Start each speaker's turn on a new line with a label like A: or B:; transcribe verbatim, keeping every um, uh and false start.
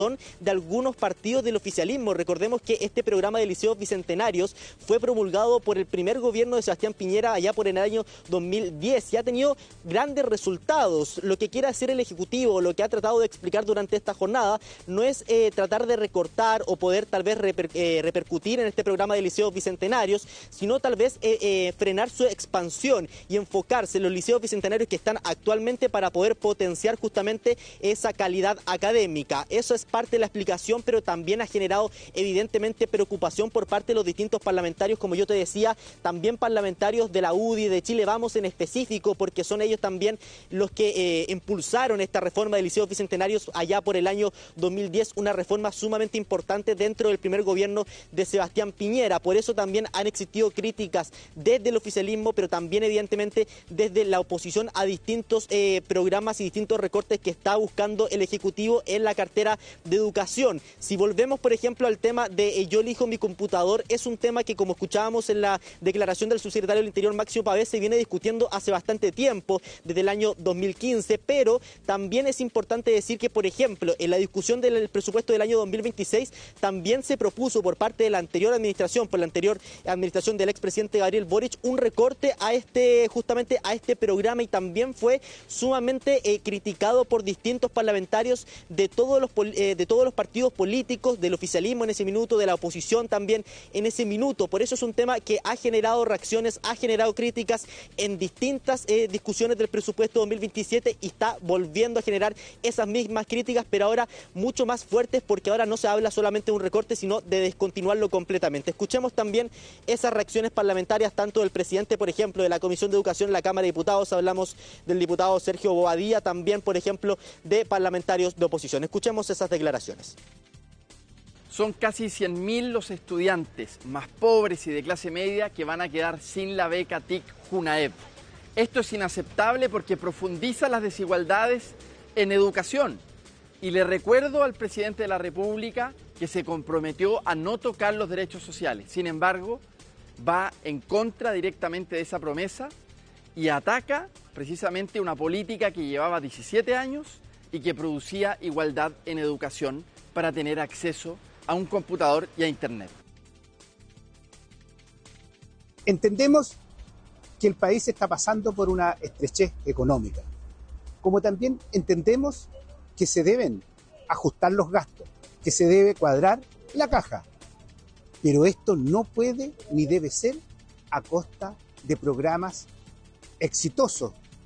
A: de algunos partidos del oficialismo. Recordemos que este programa de liceos bicentenarios fue promulgado por el primer gobierno de Sebastián Piñera allá por el año dos mil diez y ha tenido grandes resultados. Lo que quiere hacer el Ejecutivo, lo que ha tratado de explicar durante esta jornada, no es eh, tratar de recortar o poder tal vez reper, eh, repercutir en este programa de liceos bicentenarios, sino tal vez eh, eh, frenar su expansión y enfocarse en los liceos bicentenarios que están actualmente para poder potenciar justamente esa calidad académica. Eso es parte de la explicación, pero también ha generado evidentemente preocupación por parte de los distintos parlamentarios, como yo te decía, también parlamentarios de la U D I, de Chile Vamos en específico, porque son ellos también los que eh, impulsaron esta reforma de liceos bicentenarios allá por el año dos mil diez, una reforma sumamente importante dentro del primer gobierno de Sebastián Piñera. Por eso también han existido críticas desde el oficialismo, pero también evidentemente desde la oposición a distintos eh, programas y distintos recortes que está buscando el Ejecutivo en la cartera de educación. Si volvemos, por ejemplo, al tema de eh, yo elijo mi computador, es un tema que, como escuchábamos en la declaración del subsecretario del Interior, Máximo Pavés, se viene discutiendo hace bastante tiempo, desde el año dos mil quince, pero también es importante decir que, por ejemplo, en la discusión del presupuesto del año dos mil veintiséis, también se propuso por parte de la anterior administración, por la anterior administración del expresidente Gabriel Boric, un recorte a este, justamente a este programa, y también fue sumamente eh, criticado por distintos parlamentarios de todos los eh, de todos los partidos políticos, del oficialismo en ese minuto, de la oposición también en ese minuto. Por eso es un tema que ha generado reacciones, ha generado críticas en distintas eh, discusiones del presupuesto dos mil veintisiete y está volviendo a generar esas mismas críticas, pero ahora mucho más fuertes, porque ahora no se habla solamente de un recorte, sino de descontinuarlo completamente. Escuchemos también esas reacciones parlamentarias, tanto del presidente, por ejemplo, de la Comisión de Educación en la Cámara de Diputados, hablamos del diputado Sergio Bobadilla, también, por ejemplo, de parlamentarios de oposición. Escuchemos esas declaraciones.
B: Son casi cien mil los estudiantes más pobres y de clase media que van a quedar sin la beca T I C Junaep. Esto es inaceptable porque profundiza las desigualdades en educación. Y le recuerdo al presidente de la República que se comprometió a no tocar los derechos sociales. Sin embargo, va en contra directamente de esa promesa y ataca precisamente una política que llevaba diecisiete años y que producía igualdad en educación para tener acceso a un computador y a Internet.
C: Entendemos que el país está pasando por una estrechez económica, como también entendemos que se deben ajustar los gastos, que se debe cuadrar la caja, pero esto no puede ni debe ser a costa de programas exitosos